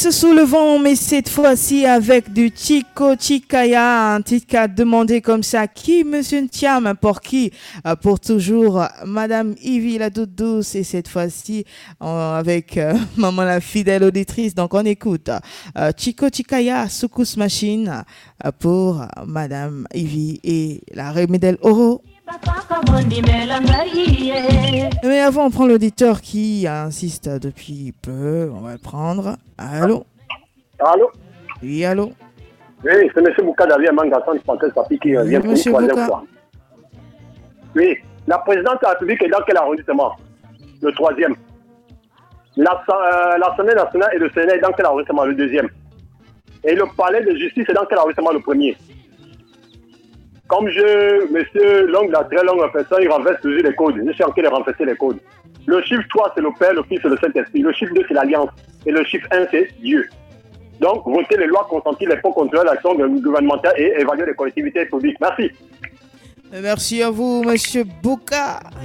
se soulevant, mais cette fois-ci avec du Chico Chikaya, un titre qu'a demandé comme ça. Qui, Monsieur Ntiam, pour qui? Pour toujours, Madame Ivy la toute douce, et cette fois-ci avec Maman la fidèle auditrice. Donc on écoute Chico Chikaya, Soukous Machine, pour Madame Ivy et la Remedel Oro. Mais avant, on prend l'auditeur qui insiste depuis peu. On va le prendre. Allô? Allô? Oui, allô? Oui, c'est M. Bouka David Mangassan qui revient pour une troisième fois. Oui, la présidente de la République est dans quel arrondissement? Le troisième. L'Assemblée nationale et le Sénat est dans quel arrondissement? Le deuxième. Et le palais de justice est dans quel arrondissement? Le premier. Comme monsieur Long, la très longue personne, il renverse toujours les codes. Je suis en train de renverser les codes. Le chiffre 3, c'est le Père, le Fils et le Saint-Esprit. Le chiffre 2, c'est l'Alliance. Et le chiffre 1, c'est Dieu. Donc, voter les lois, consentir les fonds, contrôler l'action gouvernementale et évaluer les collectivités publiques. Merci. Merci à vous, Monsieur Bouka.